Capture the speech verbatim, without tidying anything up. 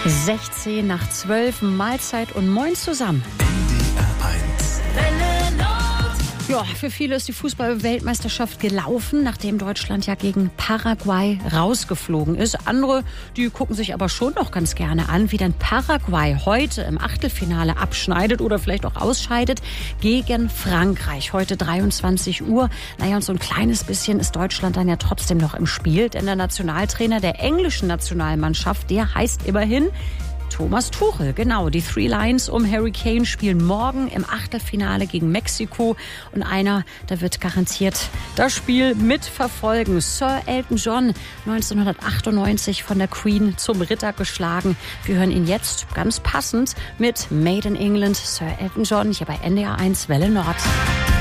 sechzehn nach zwölf, Mahlzeit und Moin zusammen. Ja, für viele ist die Fußball-Weltmeisterschaft gelaufen, nachdem Deutschland ja gegen Paraguay rausgeflogen ist. Andere, die gucken sich aber schon noch ganz gerne an, wie dann Paraguay heute im Achtelfinale abschneidet oder vielleicht auch ausscheidet gegen Frankreich. Heute dreiundzwanzig Uhr. Naja, und so ein kleines bisschen ist Deutschland dann ja trotzdem noch im Spiel, denn der Nationaltrainer der englischen Nationalmannschaft, der heißt immerhin Thomas Tuchel, genau. Die Three Lions um Harry Kane spielen morgen im Achtelfinale gegen Mexiko. Und einer, der wird garantiert das Spiel mitverfolgen. Sir Elton John, neunzehnhundertachtundneunzig von der Queen zum Ritter geschlagen. Wir hören ihn jetzt ganz passend mit Made in England. Sir Elton John hier bei N D R eins Welle Nord.